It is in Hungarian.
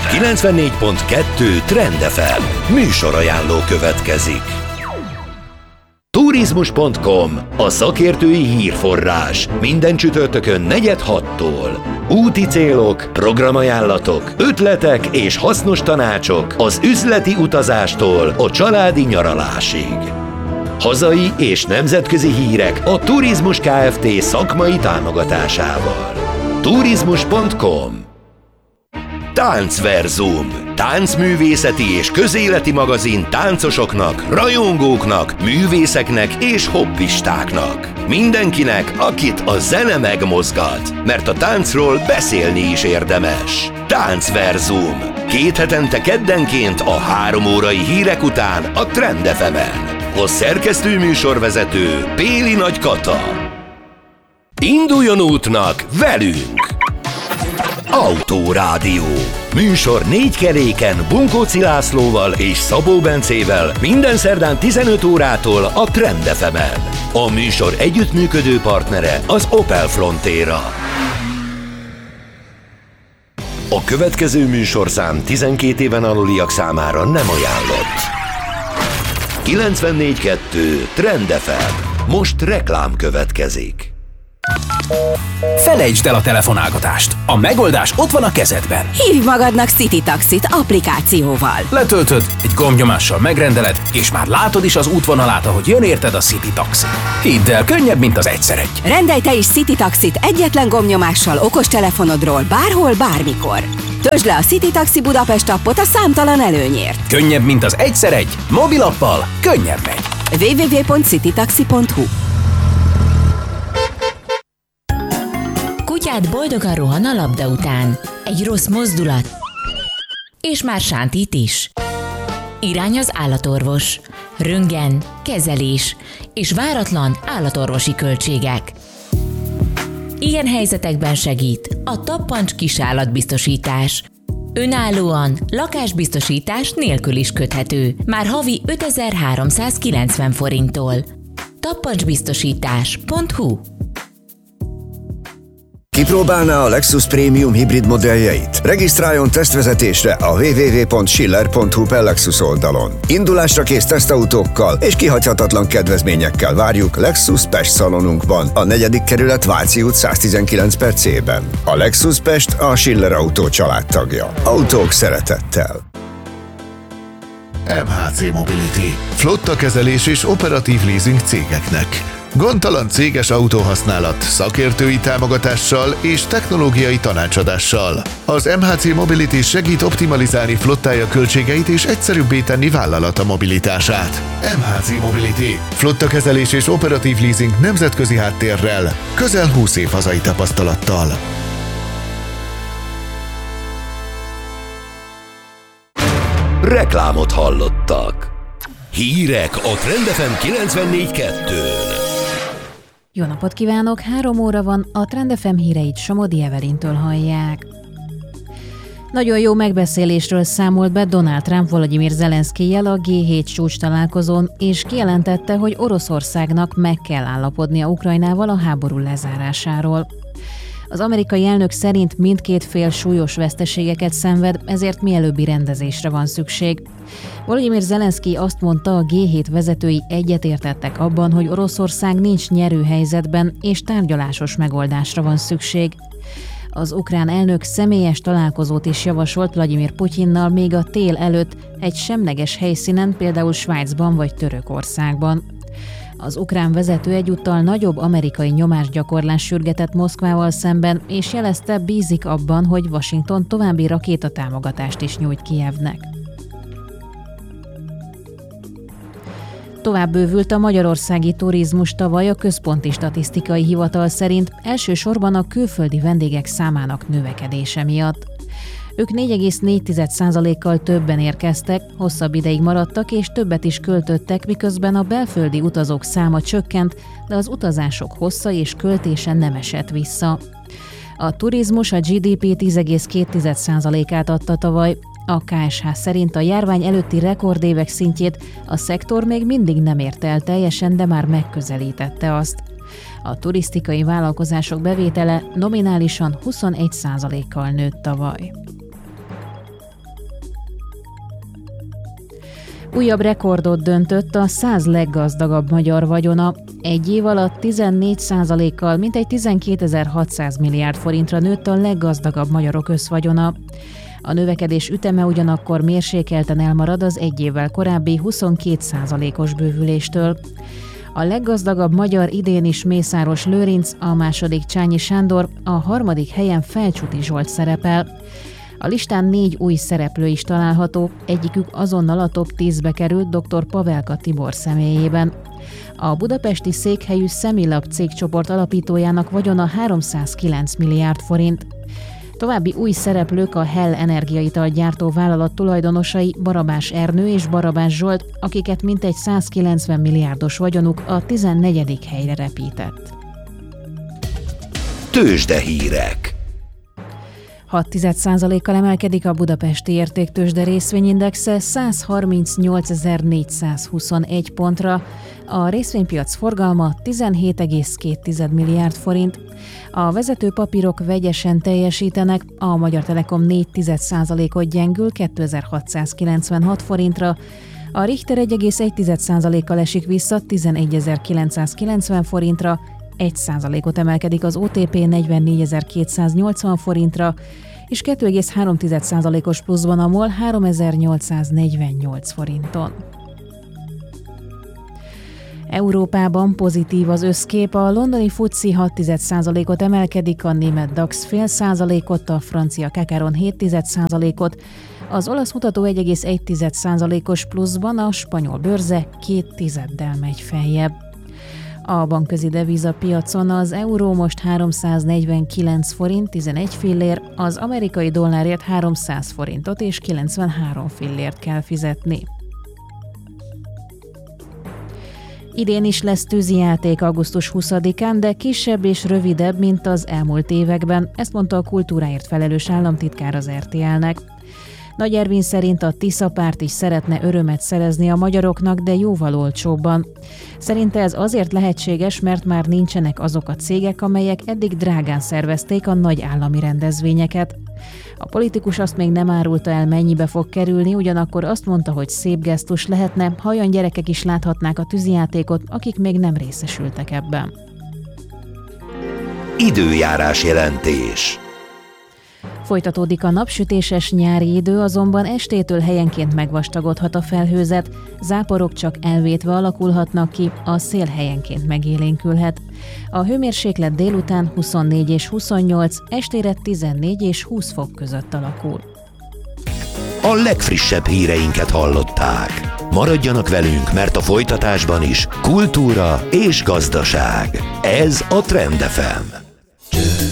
94.2 Trend FM műsorajánló következik. Turizmus.com, a szakértői hírforrás. Minden csütörtökön 4-6-tól. Úti célok, programajánlatok, ötletek és hasznos tanácsok az üzleti utazástól a családi nyaralásig. Hazai és nemzetközi hírek a Turizmus Kft. Szakmai támogatásával. Turizmus.com. Táncverzum. Táncművészeti és közéleti magazin táncosoknak, rajongóknak, művészeknek és hobbistáknak. Mindenkinek, akit a zene megmozgat, mert a táncról beszélni is érdemes. Táncverzum. 2 hetente keddenként a 3 órai hírek után a Trend FM-en. A szerkesztő műsorvezető Péli Nagy Kata. Induljon útnak velünk! Autórádió. Műsor 4 keréken Bunkóci Lászlóval és Szabó Bencével minden szerdán 15 órától a Trend FM-en. A műsor együttműködő partnere az Opel Frontera. A következő műsorszám 12 éven aluliak számára nem ajánlott. 94.2 Trend FM. Most reklám következik. Felejtsd el a telefonálgatást. A megoldás ott van a kezedben. Hívj magadnak City Taxit applikációval. Letöltöd, egy gombnyomással megrendeled, és már látod is az útvonalát, ahogy jön érted a City Taxi. Hidd el, könnyebb, mint az egyszeregy. Rendelj te is City Taxit egyetlen gombnyomással okostelefonodról bárhol, bármikor. Töltsd le a City Taxi Budapest appot a számtalan előnyért. Könnyebb, mint az egyszeregy. Mobilappal könnyebb megy. www.citytaxi.hu. Kutyád boldogan rohan a labda után. Egy rossz mozdulat, és már sántít is. Irány az állatorvos. Röntgen, kezelés és váratlan állatorvosi költségek. Ilyen helyzetekben segít a Tappancs kisállatbiztosítás. Önállóan, lakásbiztosítás nélkül is köthető. Már havi 5390 forinttól. tappancsbiztosítás.hu. Kipróbálná a Lexus Premium hibrid modelljeit? Regisztráljon tesztvezetésre a www.schiller.hu/Lexus oldalon. Indulásra kész tesztautókkal és kihagyhatatlan kedvezményekkel várjuk Lexus Pest szalonunkban, a 4. kerület Váci út 119/C-ben. A Lexus Pest a Schiller Autó családtagja. Autók szeretettel. MHC Mobility. Flottakezelés és operatív leasing cégeknek. Gondtalan céges autóhasználat, szakértői támogatással és technológiai tanácsadással. Az MHC Mobility segít optimalizálni flottája költségeit és egyszerűbbé tenni vállalata mobilitását. MHC Mobility. Flottakezelés és operatív leasing nemzetközi háttérrel, közel 20 év hazai tapasztalattal. Reklámot hallottak. Hírek a Trend FM 94.2-n. Jó napot kívánok! 3 óra van, a Trend FM híreit Somodi Evelintől hallják. Nagyon jó megbeszélésről számolt be Donald Trump Volodymyr Zelenszkijjel a G7 csúcs találkozón, és kijelentette, hogy Oroszországnak meg kell állapodnia Ukrajnával a háború lezárásáról. Az amerikai elnök szerint mindkét fél súlyos veszteségeket szenved, ezért mielőbbi rendezésre van szükség. Volodymyr Zelenszkij azt mondta, a G7 vezetői egyetértettek abban, hogy Oroszország nincs nyerő helyzetben, és tárgyalásos megoldásra van szükség. Az ukrán elnök személyes találkozót is javasolt Vladimir Putyinnal még a tél előtt egy semleges helyszínen, például Svájcban vagy Törökországban. Az ukrán vezető egyúttal nagyobb amerikai nyomásgyakorlás sürgetett Moszkvával szemben, és jelezte, bízik abban, hogy Washington további rakétatámogatást is nyújt Kijevnek. Tovább bővült a magyarországi turizmus tavaly a Központi Statisztikai Hivatal szerint, elsősorban a külföldi vendégek számának növekedése miatt. Ők 4,4%-kal többen érkeztek, hosszabb ideig maradtak és többet is költöttek, miközben a belföldi utazók száma csökkent, de az utazások hossza és költése nem esett vissza. A turizmus a GDP 10,2%-át adta tavaly. A KSH szerint a járvány előtti rekordévek szintjét a szektor még mindig nem ért el teljesen, de már megközelítette azt. A turisztikai vállalkozások bevétele nominálisan 21%-kal nőtt tavaly. Újabb rekordot döntött a 100 leggazdagabb magyar vagyona. Egy év alatt 14%-kal, mintegy 12.600 milliárd forintra nőtt a leggazdagabb magyarok összvagyona. A növekedés üteme ugyanakkor mérsékelten elmarad az egy évvel korábbi 22%-os bővüléstől. A leggazdagabb magyar idén is Mészáros Lőrinc, a második Csányi Sándor, a harmadik helyen Felcsúti Zsolt szerepel. A listán 4 új szereplő is található, egyikük azonnal a top 10-be került dr. Pavelka Tibor személyében. A budapesti székhelyű Semilab cégcsoport alapítójának vagyona 309 milliárd forint. További új szereplők a Hell energiaitalgyártó vállalat tulajdonosai Barabás Ernő és Barabás Zsolt, akiket mintegy 190 milliárdos vagyonuk a 14. helyre repített. Tőzsdehírek. 6,1%-kal emelkedik a budapesti értéktőzsde részvényindexe 138.421 pontra, a részvénypiac forgalma 17,2 milliárd forint. A vezető papírok vegyesen teljesítenek, a Magyar Telekom 0,4%-ot gyengül 2696 forintra, a Richter 1,1%-kal esik vissza 11.990 forintra, 1%-ot emelkedik az OTP 44.280 forintra, és 2,3%-os pluszban a MOL 3.848 forinton. Európában pozitív az összkép, a londoni FTSE 6,1%-ot emelkedik, a német DAX fél százalékot, a francia Kakaron 0,7%-ot, az olasz mutató 1,1%-os pluszban, a spanyol bőrze 0,2-del megy feljebb. A bankközi devízapiacon az euró most 349 forint 11 fillér, az amerikai dollárért 300 forintot és 93 fillért kell fizetni. Idén is lesz tűzijáték augusztus 20-án, de kisebb és rövidebb, mint az elmúlt években, ezt mondta a kultúráért felelős államtitkár az RTL-nek. Nagy Ervin szerint a Tisza párt is szeretne örömet szerezni a magyaroknak, de jóval olcsóbban. Szerinte ez azért lehetséges, mert már nincsenek azok a cégek, amelyek eddig drágán szervezték a nagy állami rendezvényeket. A politikus azt még nem árulta el, mennyibe fog kerülni, ugyanakkor azt mondta, hogy szép gesztus lehetne, ha olyan gyerekek is láthatnák a tűzijátékot, akik még nem részesültek ebben. Időjárás jelentés. Folytatódik a napsütéses nyári idő, azonban estétől helyenként megvastagodhat a felhőzet, záporok csak elvétve alakulhatnak ki, a szél helyenként megélénkülhet. A hőmérséklet délután 24 és 28, estére 14 és 20 fok között alakul. A legfrissebb híreinket hallották. Maradjanak velünk, mert a folytatásban is kultúra és gazdaság. Ez a Trend FM.